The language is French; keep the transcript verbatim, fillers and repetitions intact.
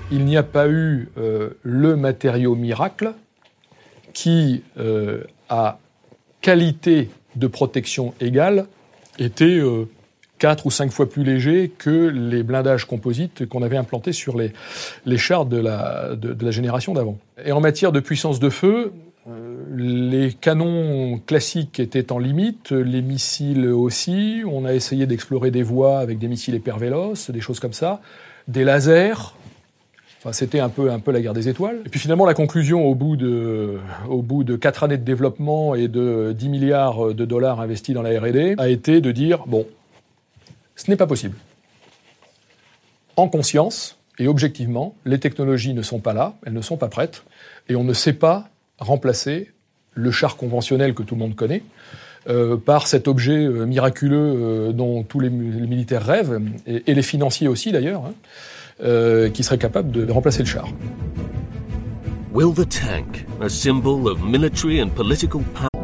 il n'y a pas eu euh, le matériau miracle qui, euh, à qualité de protection égale, était euh, quatre ou cinq fois plus léger que les blindages composites qu'on avait implantés sur les, les chars de la, de, de la génération d'avant. Et en matière de puissance de feu, euh, les canons classiques étaient en limite, les missiles aussi. On a essayé d'explorer des voies avec des missiles hypervéloces, des choses comme ça, des lasers. Enfin, c'était un peu, un peu la guerre des étoiles. Et puis finalement, la conclusion, au bout de, au bout de quatre années de développement et de dix milliards de dollars investis dans la R et D, a été de dire, bon, ce n'est pas possible. En conscience et objectivement, les technologies ne sont pas là, elles ne sont pas prêtes, et on ne sait pas remplacer le char conventionnel que tout le monde connaît euh, par cet objet euh, miraculeux euh, dont tous les, les militaires rêvent, et, et les financiers aussi d'ailleurs, hein, euh, qui serait capable de, de remplacer le char. Will the tank, a symbol of military and political power,